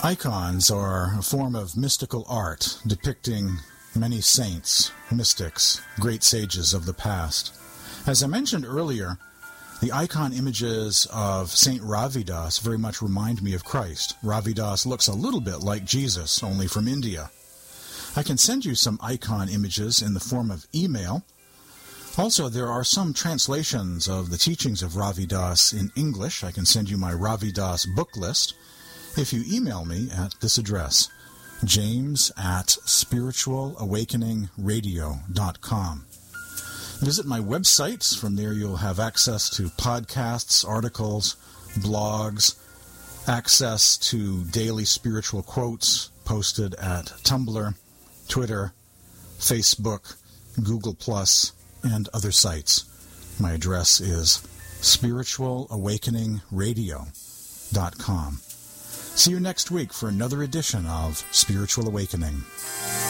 Icons are a form of mystical art depicting many saints, mystics, great sages of the past. As I mentioned earlier, the icon images of Saint Ravidas very much remind me of Christ. Ravidas looks a little bit like Jesus, only from India. I can send you some icon images in the form of email. Also, there are some translations of the teachings of Ravidas in English. I can send you my Ravidas book list if you email me at this address, james@spiritualawakeningradio.com. Visit my website. From there you'll have access to podcasts, articles, blogs, access to daily spiritual quotes posted at Tumblr, Twitter, Facebook, Google+, and other sites. My address is spiritualawakeningradio.com. See you next week for another edition of Spiritual Awakening.